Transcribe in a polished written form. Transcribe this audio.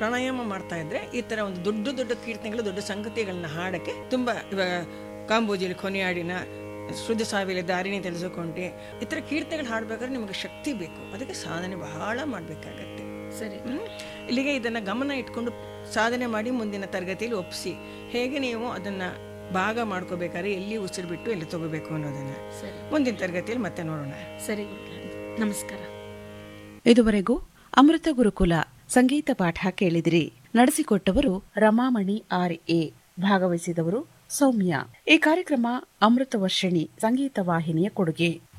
ಪ್ರಾಣಾಯಾಮ ಮಾಡ್ತಾ ಇದ್ರೆ ಈ ತರ ಒಂದು ದೊಡ್ಡ ದೊಡ್ಡ ಕೀರ್ತನೆಗಳು, ದೊಡ್ಡ ಸಂಗತಿಗಳನ್ನ ಹಾಡಕ್ಕೆ ತುಂಬಾ, ಇವಾಗ ಕಾಂಬೋಜಿಲಿ ಕೊನೆಯಾಡಿನ, ಶುದ್ಧ ಸಾವಿರ ದಾರಿನಿ ತಿಳಿದುಕೊಂಡೆ, ಈ ತರ ಕೀರ್ತನೆಗಳು ಹಾಡ್ಬೇಕಾದ್ರೆ ನಿಮಗೆ ಶಕ್ತಿ ಬೇಕು. ಅದಕ್ಕೆ ಸಾಧನೆ ಬಹಳ ಮಾಡ್ಬೇಕಾಗತ್ತೆ. ಸರಿ. ಇಲ್ಲಿಗೆ ಇದನ್ನ ಗಮನ ಇಟ್ಕೊಂಡು ಸಾಧನೆ ಮಾಡಿ ಮುಂದಿನ ತರಗತಿಯಲ್ಲಿ ಒಪ್ಪಿಸಿ ಹೇಗೆ ನೀವು ಅದನ್ನ ಭಾಗ ಮಾಡ್ಕೋಬೇಕಾದ್ರೆ ಎಲ್ಲಿ ಉಸಿರು ಬಿಟ್ಟು ಎಲ್ಲಿ ತಗೋಬೇಕು ಅನ್ನೋದನ್ನ ಮುಂದಿನ ತರಗತಿಯಲ್ಲಿ ಮತ್ತೆ ನೋಡೋಣ. ಸರಿ, ನಮಸ್ಕಾರ. ಇದುವರೆಗೂ ಅಮೃತ ಗುರುಕುಲ ಸಂಗೀತ ಪಾಠ ಕೇಳಿದಿರಿ. ನಡೆಸಿಕೊಟ್ಟವರು ರಮಾಮಣಿ RA, ಭಾಗವಹಿಸಿದವರು ಸೌಮ್ಯ. ಈ ಕಾರ್ಯಕ್ರಮ ಅಮೃತ ವರ್ಷಿಣಿ ಸಂಗೀತ ವಾಹಿನಿಯ ಕೊಡುಗೆ.